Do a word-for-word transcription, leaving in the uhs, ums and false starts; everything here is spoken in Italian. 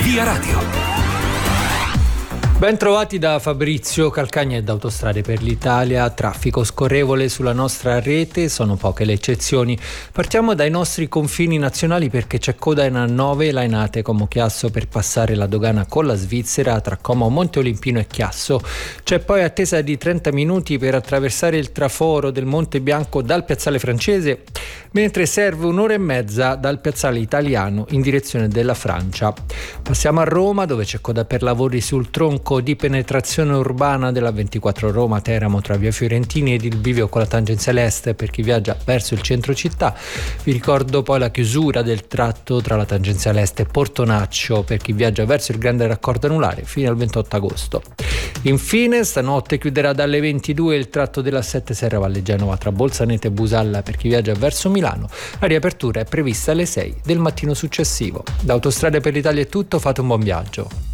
Via Radio. Ben trovati da Fabrizio Calcagna e da Autostrade per l'Italia. Traffico scorrevole sulla nostra rete, sono poche le eccezioni. Partiamo dai nostri confini nazionali perché c'è coda in A nove Lainate Como Chiasso per passare la dogana con la Svizzera tra Como Monte Olimpino e Chiasso. C'è poi attesa di trenta minuti per attraversare il traforo del Monte Bianco dal piazzale francese, mentre serve un'ora e mezza dal piazzale italiano in direzione della Francia. Passiamo a Roma, dove c'è coda per lavori sul tronco di penetrazione urbana della ventiquattro Roma-Teramo tra via Fiorentini ed il bivio con la tangenziale est per chi viaggia verso il centro città. Vi ricordo poi la chiusura del tratto tra la tangenziale est e Portonaccio per chi viaggia verso il grande raccordo anulare fino al ventotto agosto. Infine, stanotte chiuderà dalle ventidue il tratto della sette Serra Valle Genova tra Bolzaneto e Busalla per chi viaggia verso Milano. La riapertura è prevista alle sei del mattino successivo. Da Autostrade per l'Italia è tutto, fate un buon viaggio.